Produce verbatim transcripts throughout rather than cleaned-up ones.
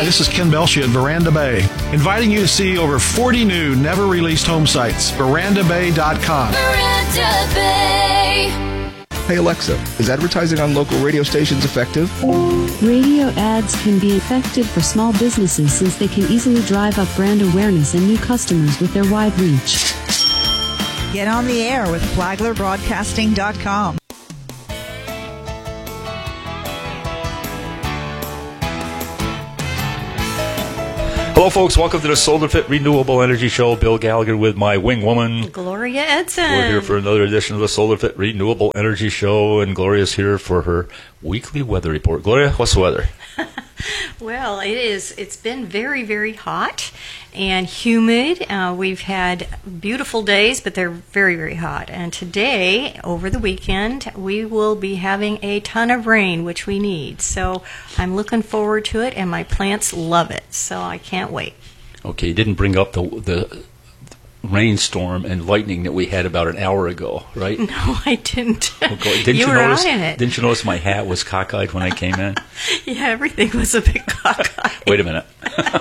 Hi, this is Ken Belshia at Veranda Bay, inviting you to see over forty new, never-released home sites. veranda bay dot com. Veranda Bay. Hey Alexa, is advertising on local radio stations effective? Radio ads can be effective for small businesses since they can easily drive up brand awareness and new customers with their wide reach. Get on the air with flagler broadcasting dot com. Hello, folks. Welcome to the SolarFit Renewable Energy Show. Bill Gallagher with my wing woman, Gloria Edson. We're here for another edition of the SolarFit Renewable Energy Show, and Gloria's here for her weekly weather report. Gloria, what's the weather? Well, it is. It's been very, very hot and humid. Uh, we've had beautiful days, but they're very, very hot. And today, over the weekend, we will be having a ton of rain, which we need. So I'm looking forward to it, and my plants love it. So I can't wait. Okay, you didn't bring up the the rainstorm and lightning that we had about an hour ago, right? No, I didn't. Okay. Didn't you, you were notice, out in it. Didn't you notice my hat was cockeyed when I came in? Yeah, everything was a bit cockeyed. Wait a minute.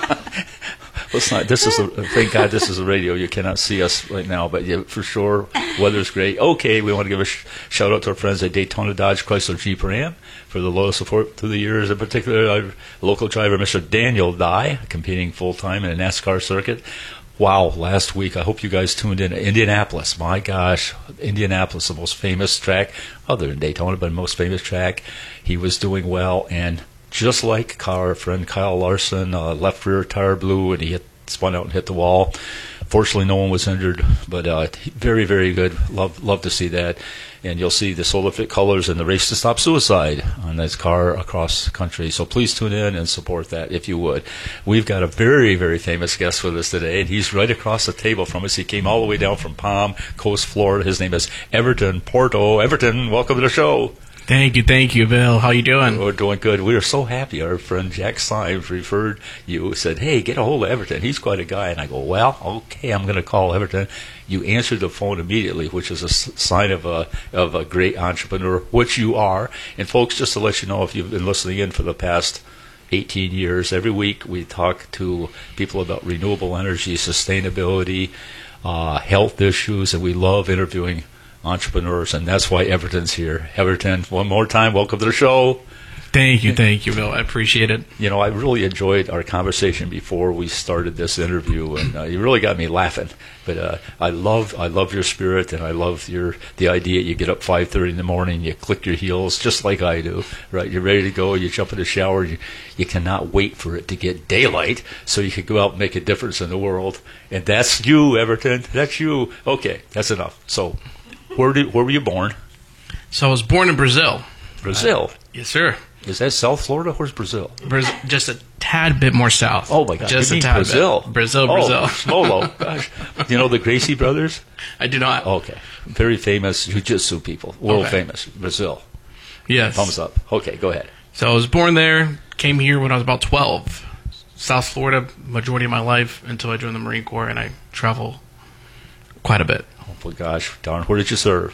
Let's not. This is a, thank God this is a radio. You cannot see us right now, but yeah, for sure, weather's great. Okay, we want to give a sh- shout out to our friends at Daytona Dodge Chrysler Jeep Ram for the loyal support through the years. In particular, our local driver, Mister Daniel Dye, competing full time in a NASCAR circuit. Wow, last week, I hope you guys tuned in to Indianapolis. My gosh, Indianapolis, the most famous track, other than Daytona, but the most famous track. He was doing well, and just like our friend Kyle Larson, uh, left rear tire blew, and he hit, spun out and hit the wall. Fortunately, no one was injured, but uh, very, very good. Love love to see that. And you'll see the SolarFit colors and the Race to Stop Suicide on this car across the country. So please tune in and support that if you would. We've got a very, very famous guest with us today, and he's right across the table from us. He came all the way down from Palm Coast, Florida. His name is Everton Porto. Everton, welcome to the show. Thank you, thank you, Bill. How you doing? We're doing good. We are so happy. Our friend Jack Symes referred you, said, hey, get a hold of Everton. He's quite a guy. And I go, well, okay, I'm going to call Everton. You answered the phone immediately, which is a sign of a of a great entrepreneur, which you are. And folks, just to let you know, if you've been listening in for the past eighteen years, every week we talk to people about renewable energy, sustainability, uh, health issues, and we love interviewing entrepreneurs, and that's why Everton's here. Everton, one more time, welcome to the show. Thank you, thank you, Bill. I appreciate it. You know, I really enjoyed our conversation before we started this interview, and uh, you really got me laughing. But uh, I love, I love your spirit, and I love your the idea. You get up five thirty in the morning, you click your heels just like I do, right? You're ready to go. You jump in the shower. You, you cannot wait for it to get daylight so you can go out and make a difference in the world. And that's you, Everton. That's you. Okay, that's enough. So, where did where were you born? So I was born in Brazil. Brazil. Uh, yes, sir. Is that South Florida? Where's Brazil? Brazil, just a tad bit more south. Oh my God! Just you a mean tad Brazil. bit. Brazil, oh, Brazil. Smolo. Gosh, do you know the Gracie brothers? I do not. Okay, very famous jiu-jitsu people, world okay. famous. Brazil. Yes. Thumbs up. Okay, go ahead. So I was born there. Came here when I was about twelve. South Florida, majority of my life until I joined the Marine Corps, and I travel quite a bit. Oh my gosh, darn! Where did you serve?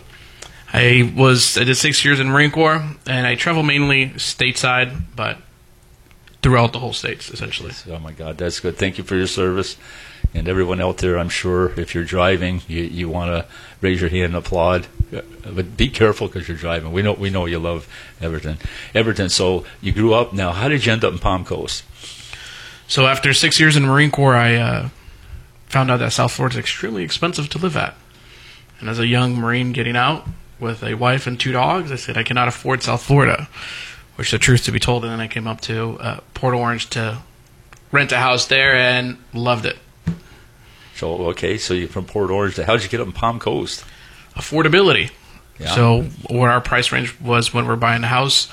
I was I did six years in the Marine Corps, and I travel mainly stateside, but throughout the whole states, essentially. Oh my God, that's good. Thank you for your service, and everyone out there. I'm sure if you're driving, you you want to raise your hand and applaud, but be careful because you're driving. We know we know you love Everton. Everton. So you grew up. Now, how did you end up in Palm Coast? So after six years in the Marine Corps, I uh, found out that South Florida is extremely expensive to live at, and as a young Marine getting out with a wife and two dogs, I said I cannot afford South Florida, which the truth to be told, and then I came up to uh, Port Orange to rent a house there and loved it. So, okay, so you're from Port Orange. How did you get up in Palm Coast? Affordability. Yeah. So what our price range was when we were buying a house,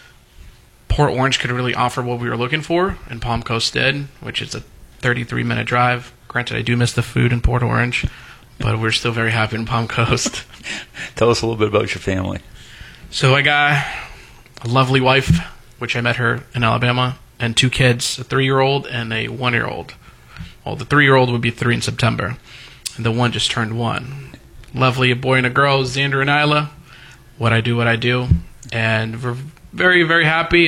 Port Orange could really offer what we were looking for, and Palm Coast did, which is a thirty-three minute drive. Granted, I do miss the food in Port Orange, but we're still very happy in Palm Coast. Tell us a little bit about your family. So I got a lovely wife, which I met her in Alabama, and two kids, a three-year-old and a one-year-old. Well, the three-year-old would be three in September, and the one just turned one. Lovely, a boy and a girl, Xander and Isla. What I do, what I do. And we're very, very happy, and they're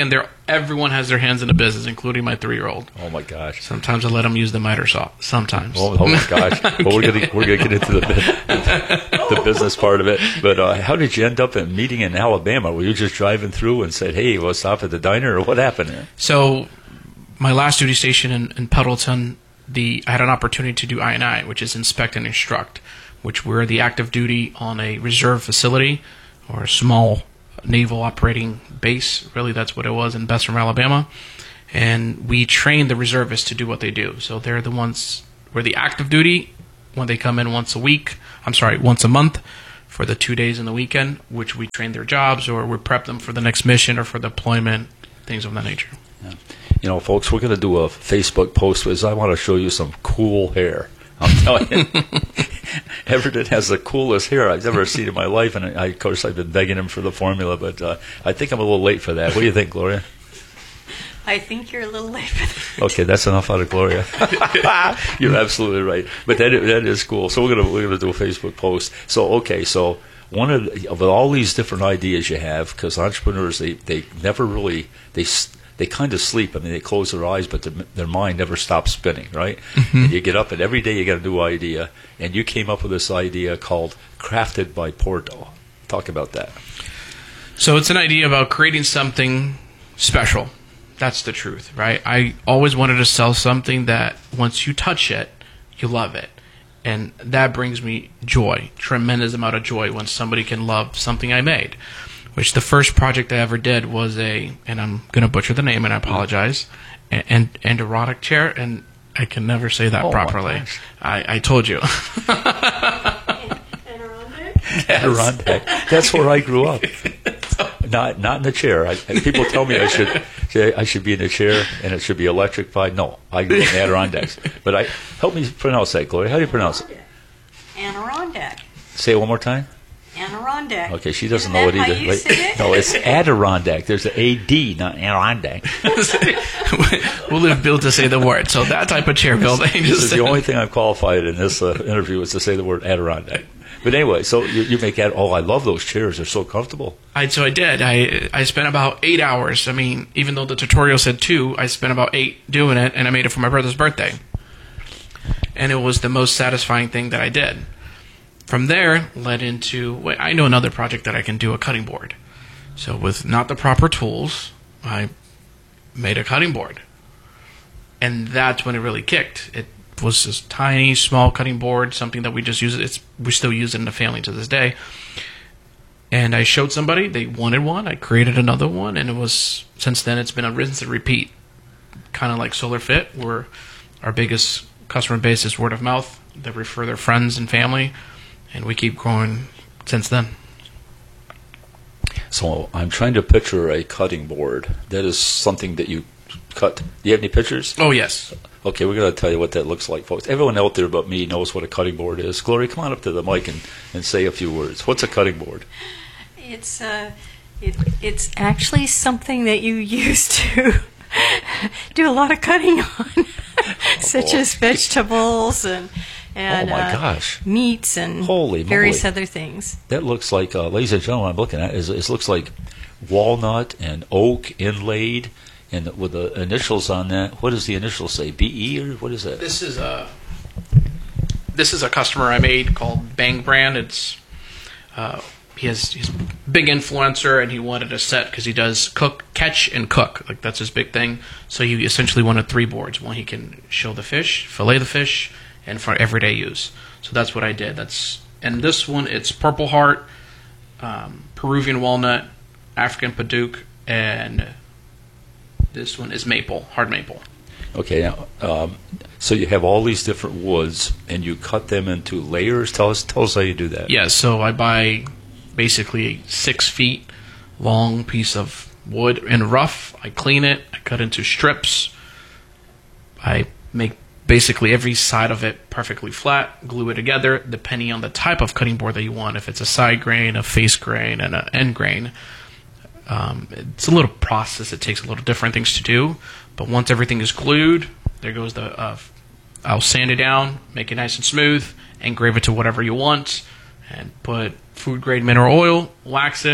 everyone has their hands in the business, including my three-year-old. Oh my gosh! Sometimes I let them use the miter saw. Sometimes. Oh, oh my gosh! Well, we're gonna we're gonna get into the the business part of it. But uh, how did you end up at meeting in Alabama? Were you just driving through and said, "Hey, we'll stop at the diner," or what happened there? So, my last duty station in, in Pendleton, the I had an opportunity to do I N I, which is inspect and instruct, which we're the active duty on a reserve facility or a small naval operating base. Really, that's what it was in Bessemer, Alabama. And we train the reservists to do what they do. So they're the ones, we're the active duty when they come in once a week, I'm sorry, once a month for the two days in the weekend, which we train their jobs or we prep them for the next mission or for deployment, things of that nature. Yeah. You know, folks, we're going to do a Facebook post because I want to show you some cool hair. I'm telling you. Everton has the coolest hair I've ever seen in my life, and I, of course I've been begging him for the formula, but uh, I think I'm a little late for that. What do you think, Gloria? I think you're a little late for that. Okay, that's enough out of Gloria. You're absolutely right, but that that is cool. So we're gonna we're gonna do a Facebook post. So okay, so one of the, of all these different ideas you have, because entrepreneurs they, they never really they. They kind of sleep. I mean, they close their eyes, but their, their mind never stops spinning, right? Mm-hmm. You get up, and every day you got a new idea. And you came up with this idea called Crafted by Porto. Talk about that. So it's an idea about creating something special. That's the truth, right? I always wanted to sell something that once you touch it, you love it. And that brings me joy, tremendous amount of joy when somebody can love something I made. Which the first project I ever did was a, and I'm going to butcher the name and I apologize, an Adirondack chair, and I can never say that oh properly. I, I told you. Adirondack? Adirondack. That's where I grew up. Not not in the chair. I, people tell me I should I should be in a chair and it should be electrified. No, I grew up in Adirondacks. But I help me pronounce that, Gloria. How do you pronounce it? Adirondack. Say it one more time. Adirondack. Okay, she doesn't Isn't know it that either. how you Wait, say it? no, it's Adirondack. There's an A D, not Adirondack. We'll leave Bill to say the word. So that type of chair, Bill. They This just is the only thing I'm qualified in this uh, interview is to say the word Adirondack. But anyway, so you, you make that. Oh, I love those chairs. They're so comfortable. I, so I did. I I spent about eight hours. I mean, even though the tutorial said two, I spent about eight doing it, and I made it for my brother's birthday. And it was the most satisfying thing that I did. From there, led into, wait, I know another project that I can do, a cutting board. So with not the proper tools, I made a cutting board. And that's when it really kicked. It was this tiny, small cutting board, something that we just use. It's we still use it in the family to this day. And I showed somebody, they wanted one, I created another one, and it was, since then, it's been a rinse and repeat. Kind of like Solar Fit, where our biggest customer base is word of mouth. They refer their friends and family. And we keep growing since then. So I'm trying to picture a cutting board. That is something that you cut. Do you have any pictures? Oh, yes. Okay, we're going to tell you what that looks like, folks. Everyone out there but me knows what a cutting board is. Gloria, come on up to the mic and, and say a few words. What's a cutting board? It's uh, it, it's actually something that you use to do a lot of cutting on, such boy. as vegetables and and oh my uh, gosh. meats and Holy various moly. other things. That looks like, uh, ladies and gentlemen, I'm looking at is it looks like walnut and oak inlaid, and with the initials on that. What does the initials say? B E or what is that? This is a this is a customer I made called Bang Brand. It's uh, he has he's a big influencer, and he wanted a set because he does cook, catch, and cook. Like that's his big thing. So he essentially wanted three boards. One he can show the fish, fillet the fish, and for everyday use. So that's what I did. That's and this one it's Purple Heart, um, Peruvian walnut, African Paduke, and this one is maple, hard maple. Okay, now, um, so you have all these different woods, and you cut them into layers. Tell us, tell us how you do that. Yeah, so I buy basically a six feet long piece of wood in rough. I clean it. I cut into strips. I make basically every side of it perfectly flat, glue it together, depending on the type of cutting board that you want. If it's a side grain, a face grain, and an end grain. Um, it's a little process. It takes a little different things to do. But once everything is glued, there goes the, uh, I'll sand it down, make it nice and smooth, engrave it to whatever you want, and put food grade mineral oil, wax it,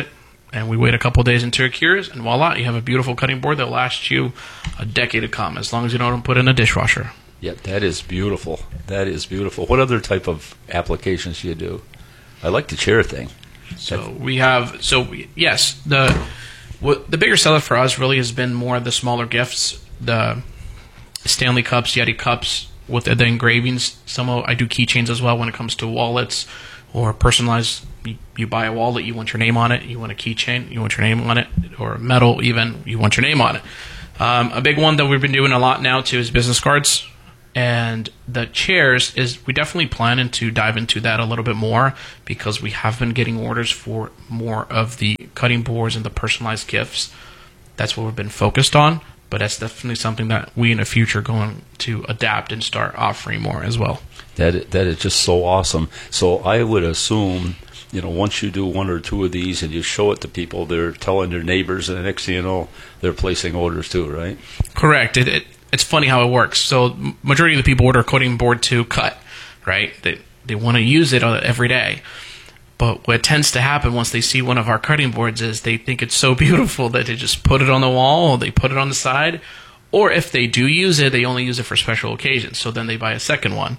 and we wait a couple days until it cures, and voila, you have a beautiful cutting board that will last you a decade to come, as long as you don't put it in a dishwasher. Yeah, that is beautiful. That is beautiful. What other type of applications do you do? I like the chair thing. So we have, so yes, the what, the bigger seller for us really has been more the smaller gifts, the Stanley cups, Yeti cups with the, the engravings. Some of, I do keychains as well when it comes to wallets or personalized. You, you buy a wallet, you want your name on it. You want a keychain, you want your name on it, or metal even, you want your name on it. Um, a big one that we've been doing a lot now too is business cards. And the chairs is we definitely planning to dive into that a little bit more because we have been getting orders for more of the cutting boards and the personalized gifts. That's what we've been focused on, but that's definitely something that we in the future are going to adapt and start offering more as well. That that is just so awesome. So I would assume, you know, once you do one or two of these and you show it to people, they're telling their neighbors, and the next thing you know, they're placing orders too, right? Correct. It, it It's funny how it works. So majority of the people order a cutting board to cut, right? They they want to use it every day. But what tends to happen once they see one of our cutting boards is they think it's so beautiful that they just put it on the wall or they put it on the side. Or if they do use it, they only use it for special occasions. So then they buy a second one.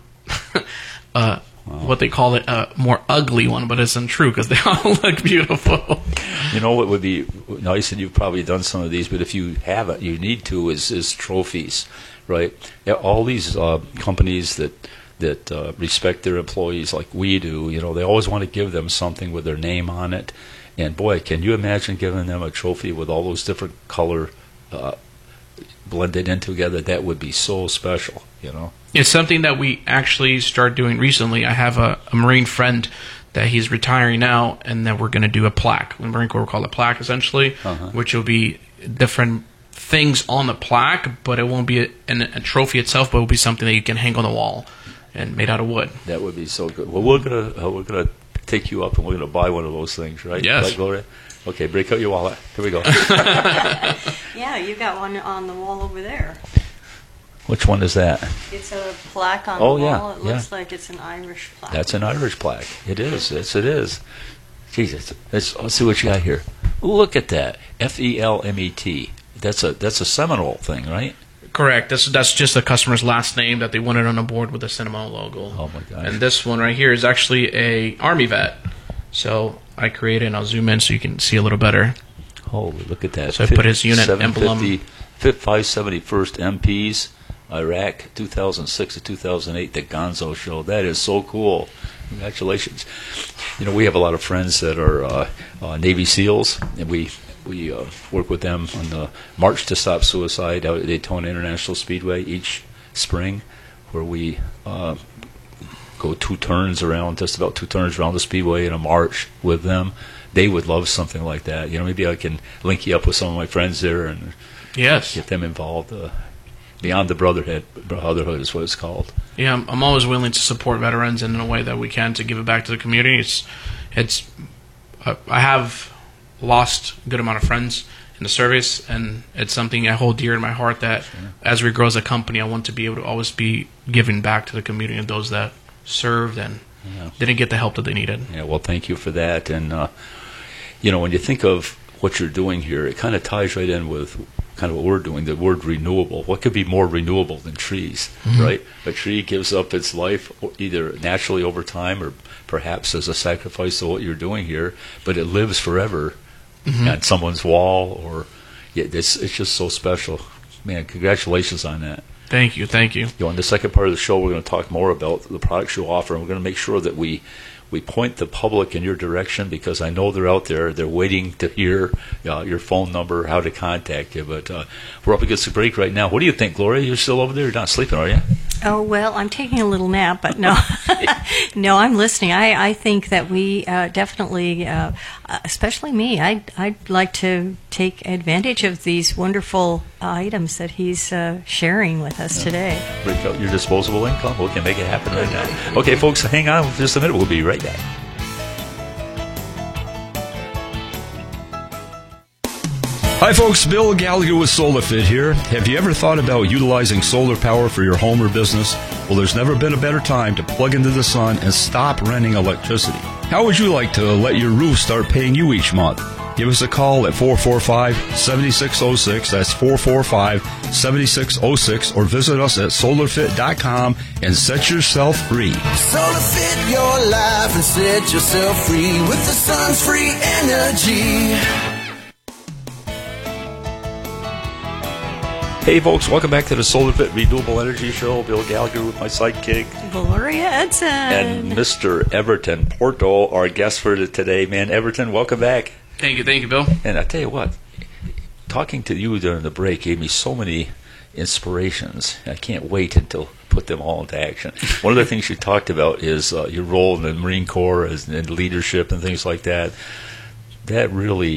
uh, wow. What they call it a more ugly one, but it's untrue because they all look beautiful. You know what would be nice, and you've probably done some of these, but if you haven't, you need to, is, is trophies, right? All these uh, companies that that uh, respect their employees like we do, you know, they always want to give them something with their name on it. And boy, can you imagine giving them a trophy with all those different color uh, blended in together? That would be so special, you know? It's something that we actually started doing recently. I have a, a Marine friend that he's retiring now, and that we're going to do a plaque. In Marine Corps, we call it a plaque, essentially, uh-huh. which will be different things on the plaque, but it won't be a, a, a trophy itself, but it will be something that you can hang on the wall and made out of wood. That would be so good. Well, we're gonna uh, we're gonna take you up, and we're gonna buy one of those things, right? Yes. Right, Gloria? Okay, break out your wallet. Here we go. Yeah, you got one on the wall over there. Which one is that? It's a plaque on oh, the wall. Yeah, it yeah. looks like it's an Irish plaque. That's an Irish plaque. It is. Yes, it is. Jesus. Let's, let's see what you got here. Look at that. F E L M E T. That's a that's a Seminole thing, right? Correct. That's that's just the customer's last name that they wanted on the board with the Seminole logo. Oh my gosh. And this one right here is actually a Army vet. So I created, and I'll zoom in so you can see a little better. Holy, look at that. So I put his unit emblem. five seventy-first M Ps, Iraq, two thousand six to two thousand eight, the Gonzo Show. That is so cool. Congratulations. You know, we have a lot of friends that are uh, uh, Navy SEALs, and we we uh, work with them on the March to Stop Suicide out at Daytona International Speedway each spring, where we uh, go two turns around, just about two turns around the speedway in a march with them. They would love something like that. You know, maybe I can link you up with some of my friends there and yes, get them involved. Uh, Beyond the Brotherhood, Brotherhood is what it's called. Yeah, I'm, I'm always willing to support veterans in a way that we can to give it back to the community. It's, it's. Uh, I have lost a good amount of friends in the service, and it's something I hold dear in my heart that sure. as we grow as a company, I want to be able to always be giving back to the community and those that served and yeah. didn't get the help that they needed. Yeah, well, thank you for that. And, uh, you know, when you think of what you're doing here, it kind of ties right in with kind of what we're doing, the word renewable. What could be more renewable than trees, mm-hmm. right? A tree gives up its life either naturally over time or perhaps as a sacrifice to what you're doing here, but it lives forever mm-hmm. on someone's wall, or yeah, it's, it's just so special. Man, congratulations on that. Thank you, thank you. You know, in the second part of the show, we're going to talk more about the products you offer, and we're going to make sure that we we point the public in your direction, because I know they're out there. They're waiting to hear uh, your phone number, how to contact you. But uh, we're up against the break right now. What do you think, Gloria? You're still over there? You're not sleeping, are you? Oh, well, I'm taking a little nap, but no. No, I'm listening. I, I think that we uh, definitely, uh, especially me, I'd, I'd like to take advantage of these wonderful items that he's uh, sharing with us yeah. today. Break out your disposable income. We can make it happen right now. Okay, folks, hang on for just a minute. We'll be right back. Hi folks, Bill Gallagher with SolarFit here. Have you ever thought about utilizing solar power for your home or business? Well, there's never been a better time to plug into the sun and stop renting electricity. How would you like to let your roof start paying you each month? give us a call at four four five, seven six zero six. That's four four five, seven six zero six. Or visit us at solar fit dot com and set yourself free. Solar Fit your life and set yourself free with the sun's free energy. Hey folks, welcome back to the Solar Fit Renewable Energy Show. Bill Gallagher with my sidekick. Gloria Edson. And Mister Everton Porto, our guest for today. Man, Everton, welcome back. Thank you, thank you, Bill. And I tell you what, talking to you during the break gave me so many inspirations. I can't wait until put them all into action. One of the things you talked about is uh, your role in the Marine Corps as, and leadership and things like that. That really